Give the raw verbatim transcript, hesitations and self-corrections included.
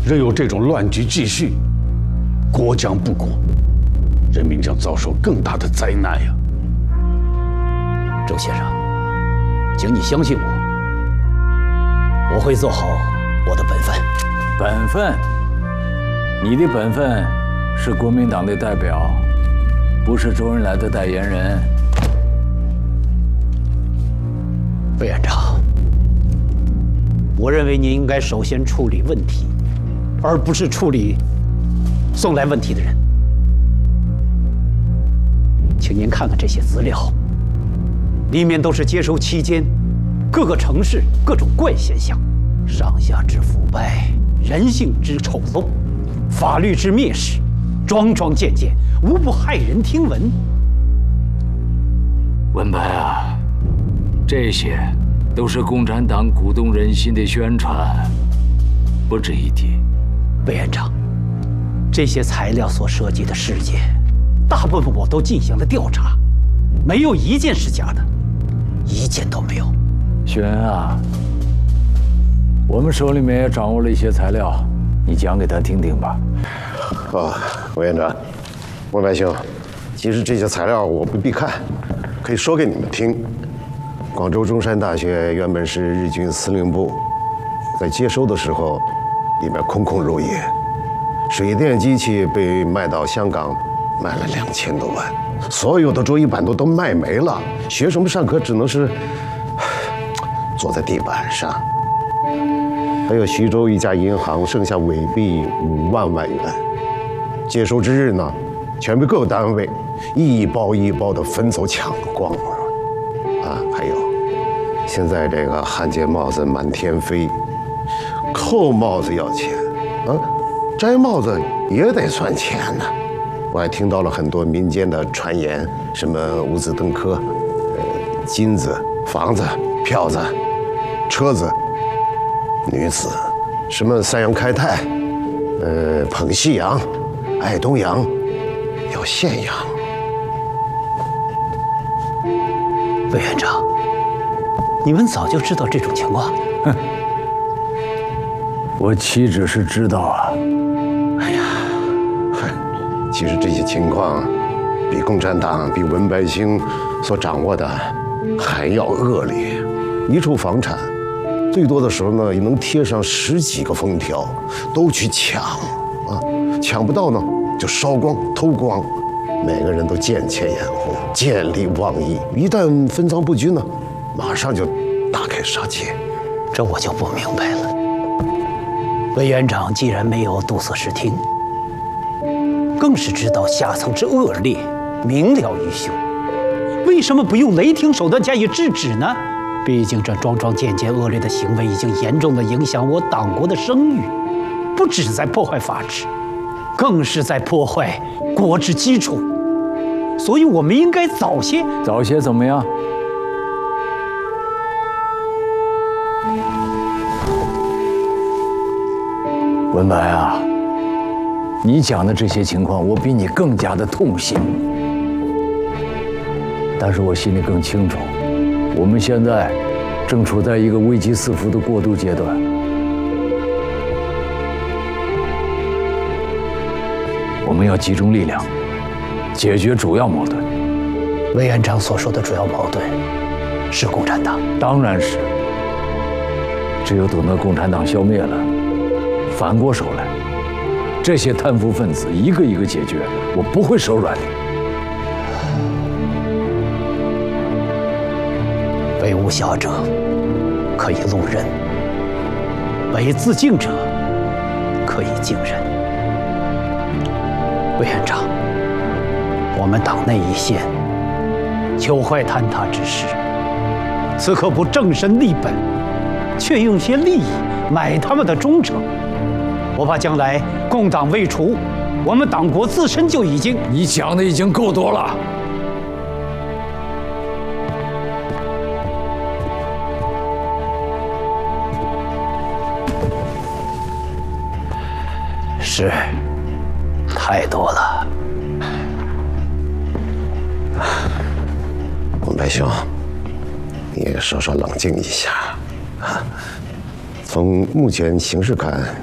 任由这种乱局继续，国将不国，人民将遭受更大的灾难呀！ 周先生，请你相信我，我会做好我的本分。 本分？你的本分是国民党的代表，不是周恩来的代言人。 委员长，我认为您应该首先处理问题，而不是处理送来问题的人。请您看看这些资料，里面都是接收期间各个城市各种怪现象，上下之腐败，人性之丑陋，法律之蔑视，桩桩件件无不骇人听闻。 文白啊，这些都是共产党鼓动人心的宣传，不值一提。 委员长，这些材料所涉及的事件，大部分我都进行了调查，没有一件是假的，一件都没有。 许恩啊，我们手里面也掌握了一些材料，你讲给他听听吧。 哦，委员长，文白兄，其实这些材料我不必看，可以说给你们听。广州中山大学原本是日军司令部，在接收的时候，里面空空如也，水电机器被卖到香港，卖了两千多万，所有的桌椅板都都卖没了，学生们上课只能是坐在地板上。还有徐州一家银行剩下伪币五万万元，接收之日呢，全被各个单位一包一包的分走抢光了。啊，还有，现在这个汉奸帽子满天飞，扣帽子要钱，啊，摘帽子也得算钱呢。我还听到了很多民间的传言，什么五子登科，呃，金子、房子、票子、车子、女子，什么三阳开泰，呃，捧西洋、爱东洋，要献洋。 委员长，你们早就知道这种情况？ 哼，我岂止是知道啊！ 哎呀，嗨，其实这些情况，比共产党、比文白星所掌握的还要恶劣。一处房产，最多的时候呢，也能贴上十几个封条，都去抢啊！抢不到呢，就烧光、偷光。每个人都见钱眼红，见利忘义。一旦分赃不均呢，马上就大开杀戒。 这我就不明白了。委员长既然没有堵塞视听，更是知道下层之恶劣，明了于胸，为什么不用雷霆手段加以制止呢？毕竟这桩桩件件恶劣的行为已经严重的影响我党国的声誉，不只在破坏法治，更是在破坏国之基础。所以我们应该早些。 早些怎么样？文白啊，你讲的这些情况，我比你更加的痛心。但是我心里更清楚，我们现在正处在一个危机四伏的过渡阶段。我们要集中力量，解决主要矛盾。 委员长所说的主要矛盾是共产党， 当然是。只有等到共产党消灭了，反过手来，这些贪腐分子一个一个解决，我不会手软的。 为无暇者可以路人，为自敬者可以敬人。委员长，我们党内一线朽坏坍塌之势，此刻不正身立本，却用些利益买他们的忠诚，我怕将来共党未除，我们党国自身就已经…… 你讲的已经够多了。 是，太多了。 文白兄，你也稍稍冷静一下啊。从目前形势看，